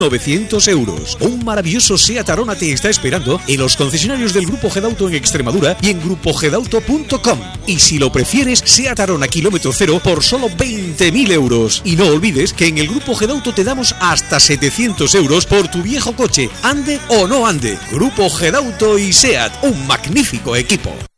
900 euros. Un maravilloso SEAT Arona te está esperando en los concesionarios del Grupo Gedauto en Extremadura y en grupogedauto.com. Y si lo prefieres, SEAT Arona kilómetro cero por solo 20.000 euros. Y no olvides que en el Grupo Gedauto te damos hasta 700 euros por tu viejo coche, ande o no ande. Grupo Gedauto y SEAT, un magnífico equipo.